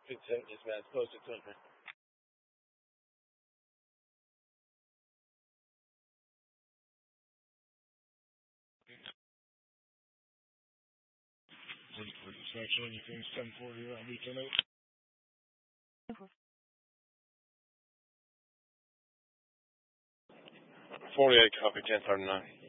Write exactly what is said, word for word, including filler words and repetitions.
It's in this man's posted something. Section anything seven forty around B ten eight. Forty eight copy ten thirty nine.